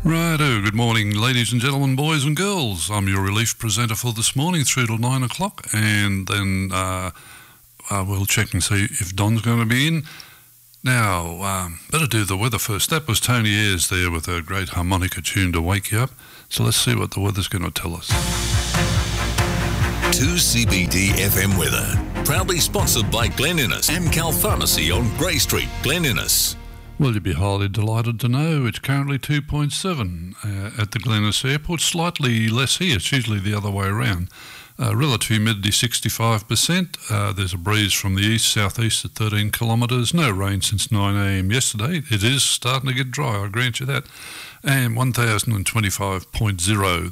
Righto, good morning, ladies and gentlemen, boys and girls. I'm your relief presenter for this morning through till 9 o'clock, and then we'll check and see if Don's going to be in. Now, better do the weather first. That was Tony Ayres there with a great harmonica tune to wake you up. So let's see what the weather's going to tell us. 2CBD FM weather, proudly sponsored by Glen Innes, Amcal Pharmacy on Grey Street, Glen Innes. Well, you'd be highly delighted to know it's currently 2.7 at the Glen Innes Airport, slightly less here. It's usually the other way around. Relative humidity 65%. There's a breeze from the east-southeast at 13 kilometres. No rain since 9 a.m. yesterday. It is starting to get dry, I grant you that. And 1025.0